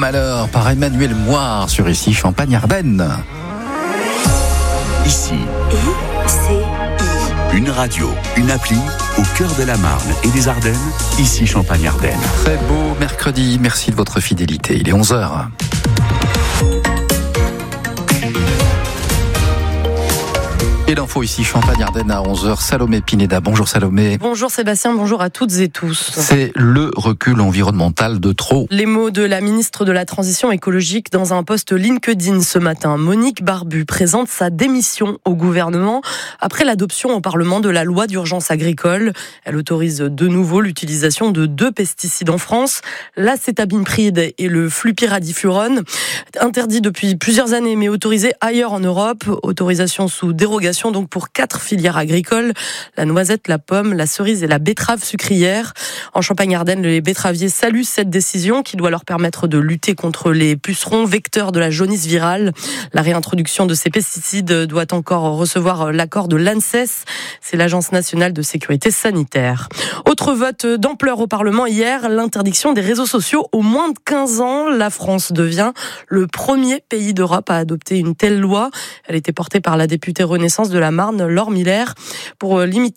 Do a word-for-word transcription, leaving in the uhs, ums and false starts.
malheur par Emmanuel Moire sur Ici Champagne-Ardenne. Ici, I C I. une radio, une appli au cœur de la Marne et des Ardennes. Ici Champagne-Ardenne. Très beau mercredi, merci de votre fidélité. Il est onze heures. Et l'info ici, Champagne-Ardenne à onze heures. Salomé Pineda. Bonjour Salomé. Bonjour Sébastien, bonjour à toutes et tous. C'est le recul environnemental de trop. Les mots de la ministre de la Transition écologique dans un post LinkedIn ce matin. Monique Barbu présente sa démission au gouvernement après l'adoption au Parlement de la loi d'urgence agricole. Elle autorise de nouveau l'utilisation de deux pesticides en France, l'acétabimpride et le flupiradifurone, interdits depuis plusieurs années mais autorisés ailleurs en Europe. Autorisation sous dérogation donc pour quatre filières agricoles, la noisette, la pomme, la cerise et la betterave sucrière. En Champagne-Ardenne, les betteraviers saluent cette décision qui doit leur permettre de lutter contre les pucerons vecteurs de la jaunisse virale. La réintroduction de ces pesticides doit encore recevoir l'accord de l'ANSES, c'est l'Agence nationale de sécurité sanitaire. Autre vote d'ampleur au Parlement hier, l'interdiction des réseaux sociaux aux moins de quinze ans. La France devient le premier pays d'Europe à adopter une telle loi. Elle était portée par la députée Renaissance de la Marne, Laure Miller, pour limiter